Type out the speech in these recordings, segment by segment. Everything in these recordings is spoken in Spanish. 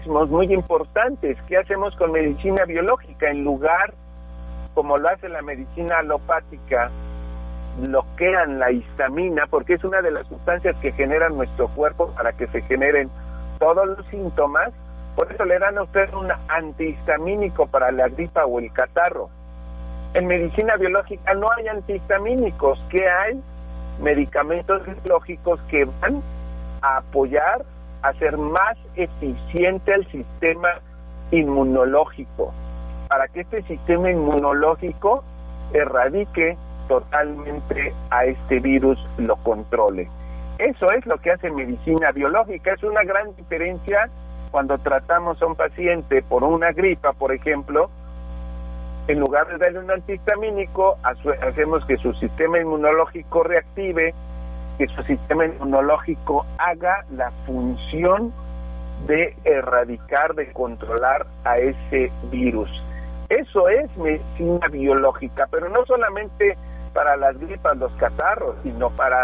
muy importantes. ¿Qué hacemos con medicina biológica? En lugar, como lo hace la medicina alopática, bloquean la histamina, porque es una de las sustancias que generan nuestro cuerpo para que se generen todos los síntomas. Por eso le dan a usted un antihistamínico para la gripa o el catarro. En medicina biológica no hay antihistamínicos. ¿Qué hay? Medicamentos biológicos que van a apoyar a hacer más eficiente el sistema inmunológico, para que este sistema inmunológico erradique totalmente a este virus, lo controle. Eso es lo que hace medicina biológica. Es una gran diferencia cuando tratamos a un paciente por una gripa, por ejemplo. En lugar de darle un antihistamínico, hacemos que su sistema inmunológico reactive, que su sistema inmunológico haga la función de erradicar, de controlar a ese virus. Eso es medicina biológica, pero no solamente para las gripas, los catarros, sino para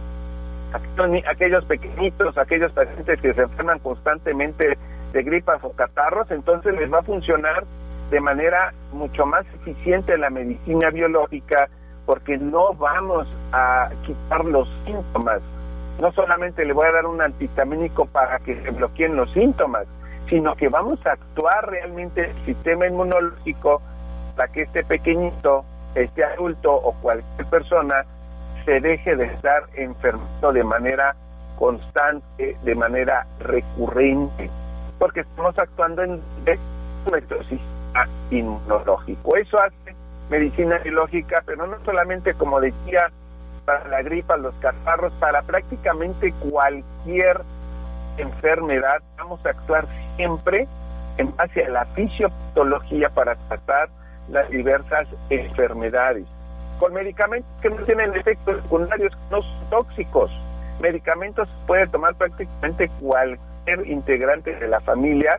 aquellos pequeñitos, aquellos pacientes que se enferman constantemente de gripas o catarros. Entonces les va a funcionar de manera mucho más eficiente la medicina biológica, porque no vamos a quitar los síntomas. No solamente le voy a dar un antihistamínico para que se bloqueen los síntomas, sino que vamos a actuar realmente el sistema inmunológico para que este pequeñito, este adulto o cualquier persona se deje de estar enfermando de manera constante, de manera recurrente, porque estamos actuando en nuestro sistema inmunológico. Eso hace medicina biológica, pero no solamente, como decía, para la gripa, los catarros, para prácticamente cualquier enfermedad. Vamos a actuar siempre en base a la fisiopatología para tratar las diversas enfermedades, con medicamentos que no tienen efectos secundarios, que no son tóxicos. Medicamentos puede tomar prácticamente cualquier integrante de la familia,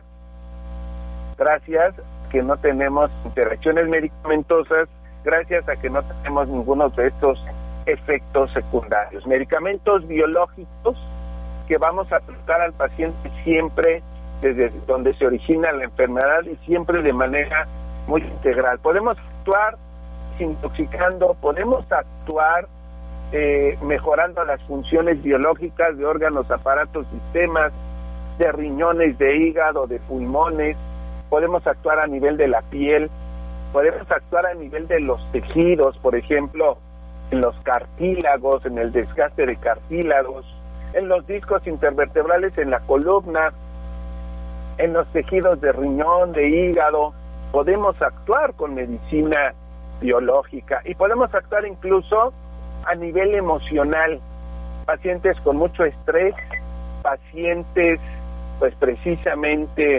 gracias a que no tenemos interacciones medicamentosas, gracias a que no tenemos ninguno de estos efectos secundarios. Medicamentos biológicos que vamos a tratar al paciente siempre desde donde se origina la enfermedad y siempre de manera muy integral. Podemos actuar desintoxicando, podemos actuar mejorando las funciones biológicas de órganos, aparatos, sistemas, de riñones, de hígado, de pulmones. Podemos actuar a nivel de la piel, podemos actuar a nivel de los tejidos, por ejemplo, en los cartílagos, en el desgaste de cartílagos, en los discos intervertebrales, en la columna, en los tejidos de riñón, de hígado. Podemos actuar con medicina biológica y podemos actuar incluso a nivel emocional. Pacientes con mucho estrés, pacientes pues precisamente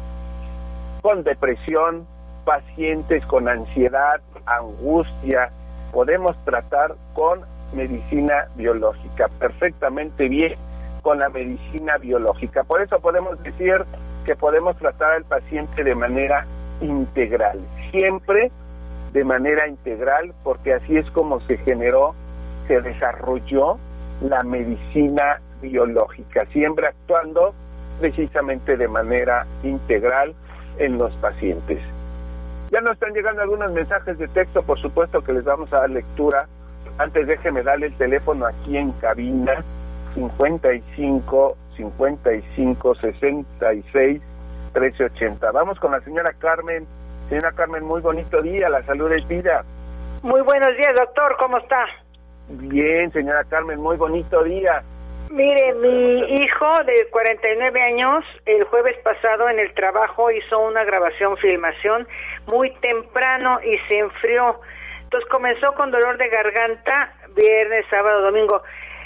con depresión, pacientes con ansiedad, angustia, podemos tratar con medicina biológica perfectamente bien con la medicina biológica. Por eso podemos decir que podemos tratar al paciente de manera integral, siempre de manera integral, porque así es como se generó, se desarrolló la medicina biológica, siempre actuando precisamente de manera integral en los pacientes. Ya nos están llegando algunos mensajes de texto, por supuesto que les vamos a dar lectura. Antes déjeme darle el teléfono aquí en cabina, 55 55 66 1380. Vamos con la señora Carmen. Señora Carmen, muy bonito día, la salud es vida. Muy buenos días, doctor, ¿cómo está? Bien, señora Carmen, muy bonito día. Mire, mi hijo de 49 años, el jueves pasado en el trabajo hizo una filmación muy temprano y se enfrió. Entonces comenzó con dolor de garganta, viernes, sábado, domingo.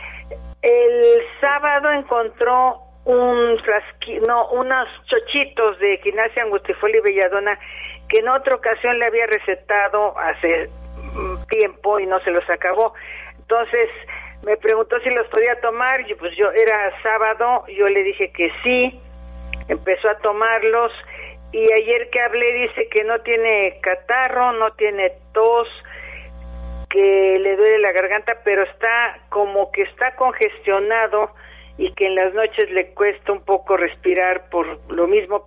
El sábado encontró unos chochitos de Quinasia angustifolia y belladona que en otra ocasión le había recetado hace tiempo y no se los acabó. Entonces me preguntó si los podía tomar, y pues era sábado, yo le dije que sí, empezó a tomarlos y ayer que hablé dice que no tiene catarro, no tiene tos, que le duele la garganta, pero está como que está congestionado y que en las noches le cuesta un poco respirar por lo mismo